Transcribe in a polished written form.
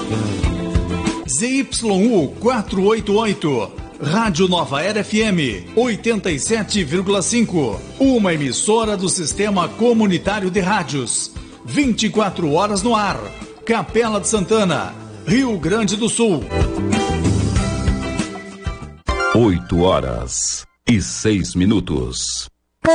ZYU 488, Rádio Nova Era FM 87,5, uma emissora do Sistema Comunitário de Rádios, 24 horas no ar, Capela de Santana, Rio Grande do Sul. 8 horas e 6 minutos.